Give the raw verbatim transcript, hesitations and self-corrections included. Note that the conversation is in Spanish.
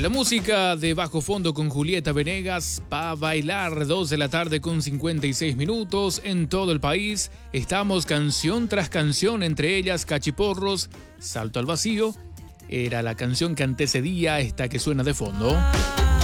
La música de Bajo Fondo con Julieta Venegas pa' bailar, dos de la tarde con cincuenta y seis minutos en todo el país. Estamos canción tras canción, entre ellas Cachiporros, Salto al Vacío. Era la canción que antecedía esta que suena de fondo.